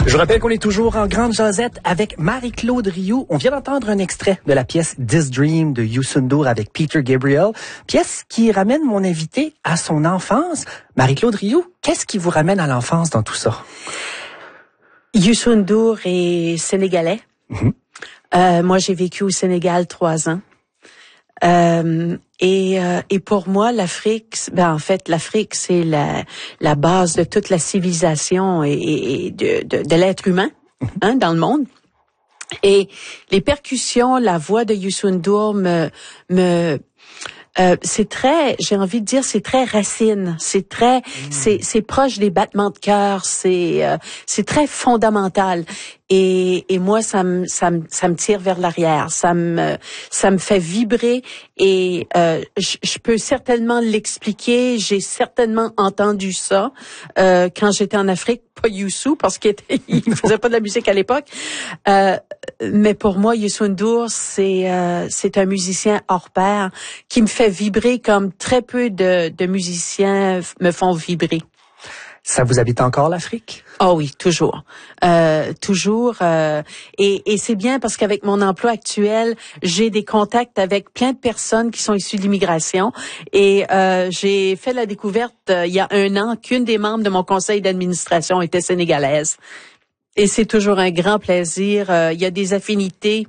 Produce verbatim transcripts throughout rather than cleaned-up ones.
Je rappelle qu'on est toujours en grande jasette avec Marie-Claude Rioux. On vient d'entendre un extrait de la pièce This Dream de Youssou N'Dour avec Peter Gabriel, pièce qui ramène mon invité à son enfance. Marie-Claude Rioux, qu'est-ce qui vous ramène à l'enfance dans tout ça? Youssou N'Dour est sénégalais. Mm-hmm. Euh, moi, j'ai vécu au Sénégal trois ans. Euh, et, euh, et pour moi, l'Afrique, ben en fait, l'Afrique, c'est la, la base de toute la civilisation et, et de, de, de l'être humain, hein, dans le monde. Et les percussions, la voix de Youssou N'Dour me, me, Euh, c'est très, j'ai envie de dire, c'est très racine, c'est très, mmh. c'est, c'est proche des battements de cœur, c'est, euh, c'est très fondamental. Et, et moi, ça me, ça me, ça me tire vers l'arrière, ça me, ça me fait vibrer. Et euh, je, je peux certainement l'expliquer. J'ai certainement entendu ça euh, quand j'étais en Afrique. Pas Youssou, parce qu'il était, il faisait pas de la musique à l'époque. Euh, mais pour moi, Youssou N'Dour, c'est, euh, c'est un musicien hors pair qui me fait vibrer comme très peu de, de musiciens me font vibrer. Ça vous habite encore l'Afrique? Oh oui, toujours, euh, toujours. Euh, et, et c'est bien parce qu'avec mon emploi actuel, j'ai des contacts avec plein de personnes qui sont issues de l'immigration. Et euh, j'ai fait la découverte euh, il y a un an qu'une des membres de mon conseil d'administration était sénégalaise. Et c'est toujours un grand plaisir. Euh, il y a des affinités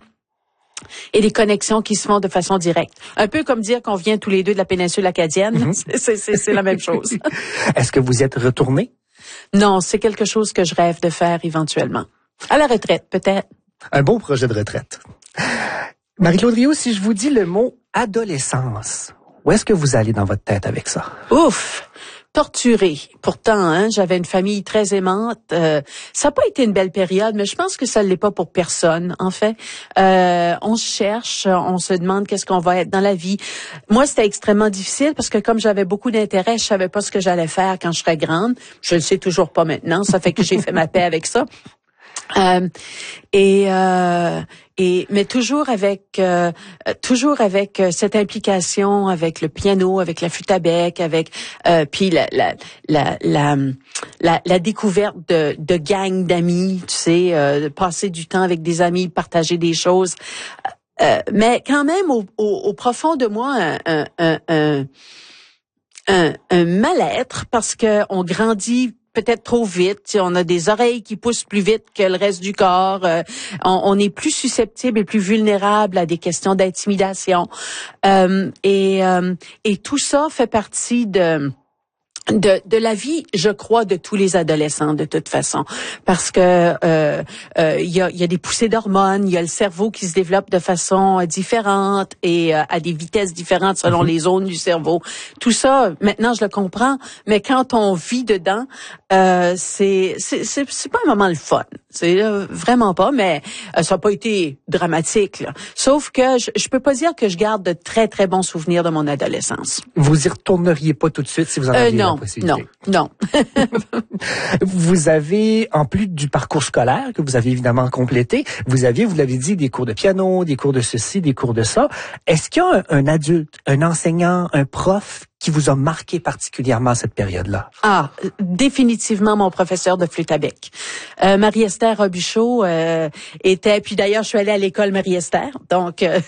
et des connexions qui se font de façon directe. Un peu comme dire qu'on vient tous les deux de la péninsule acadienne. Mm-hmm. c'est, c'est, c'est la même chose. Est-ce que vous êtes retourné? Non, c'est quelque chose que je rêve de faire éventuellement. À la retraite, peut-être. Un beau projet de retraite. Marie-Claude Rioux, si je vous dis le mot adolescence, où est-ce que vous allez dans votre tête avec ça? Ouf! Torturée. Pourtant, hein, j'avais une famille très aimante. Euh, ça n'a pas été une belle période, mais je pense que ça ne l'est pas pour personne, en fait. Euh, on se cherche, on se demande qu'est-ce qu'on va être dans la vie. Moi, c'était extrêmement difficile parce que comme j'avais beaucoup d'intérêt, je savais pas ce que j'allais faire quand je serais grande. Je le sais toujours pas maintenant. Ça fait que j'ai fait ma paix avec ça. Euh, et euh, et mais toujours avec euh, toujours avec cette implication avec le piano, avec la flûte à bec, avec euh, puis la la la la la, la découverte de de gangs d'amis, tu sais, euh, de passer du temps avec des amis, partager des choses. Euh, mais quand même au, au, au profond de moi un un un, un, un, un mal-être parce que on grandit peut-être trop vite, on a des oreilles qui poussent plus vite que le reste du corps, euh, on, on est plus susceptible et plus vulnérable à des questions d'intimidation. Euh, et, euh, et tout ça fait partie de... De, de la vie, je crois, de tous les adolescents, de toute façon, parce que euh, euh, y a, y a des poussées d'hormones, il y a le cerveau qui se développe de façon différente et euh, à des vitesses différentes selon mm-hmm. les zones du cerveau. Tout ça, maintenant, je le comprends, mais quand on vit dedans, euh, c'est c'est c'est, c'est pas un moment le fun, c'est euh, vraiment pas, mais euh, ça n'a pas été dramatique, là. Sauf que je, je peux pas dire que je garde de très très bons souvenirs de mon adolescence. Vous y retourneriez pas tout de suite si vous en aviez euh, non. Non, non. Vous avez, en plus du parcours scolaire que vous avez évidemment complété, vous aviez, vous l'avez dit, des cours de piano, des cours de ceci, des cours de ça. Est-ce qu'il y a un, un adulte, un enseignant, un prof qui vous a marqué particulièrement à cette période-là? Ah, définitivement mon professeur de flûte à bec. Euh, Marie-Esther Robuchot euh, était, puis d'ailleurs je suis allée à l'école Marie-Esther, donc euh,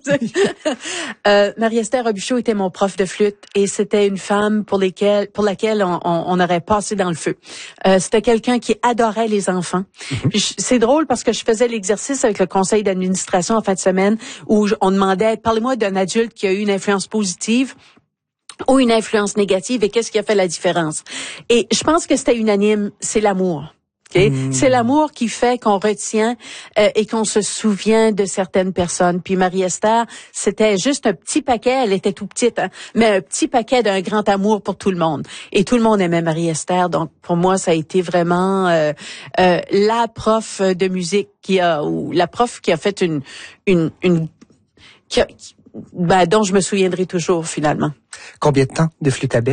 euh, Marie-Esther Robuchot était mon prof de flûte et c'était une femme pour lesquelles, pour laquelle on, on, on aurait passé dans le feu. Euh, c'était quelqu'un qui adorait les enfants. Mm-hmm. Puis je, c'est drôle parce que je faisais l'exercice avec le conseil d'administration en fin de semaine où on demandait, parlez-moi d'un adulte qui a eu une influence positive ou une influence négative et qu'est-ce qui a fait la différence. Et je pense que c'était unanime, c'est l'amour. Okay? Mmh. C'est l'amour qui fait qu'on retient euh, et qu'on se souvient de certaines personnes. Puis Marie-Esther, c'était juste un petit paquet, elle était tout petite, hein, mais un petit paquet d'un grand amour pour tout le monde. Et tout le monde aimait Marie-Esther, donc pour moi, ça a été vraiment euh, euh, la prof de musique qui a, ou la prof qui a fait une... une, une qui a, ben, dont je me souviendrai toujours, finalement. Combien de temps de flûte à bec?